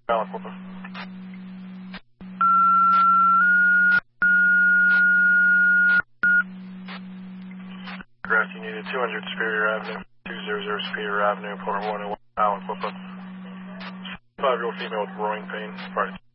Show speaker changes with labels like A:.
A: Aliquippa. Grass, you needed 200 Superior Avenue, 200 Superior Avenue, Porter 101, Aliquippa. 5-year-old female with growing pain. Part